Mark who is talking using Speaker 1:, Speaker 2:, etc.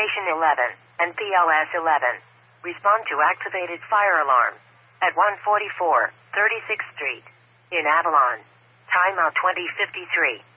Speaker 1: Station 11, and PLS 11. Respond to activated fire alarm. At 144, 36th Street. In Avalon. Timeout 2053.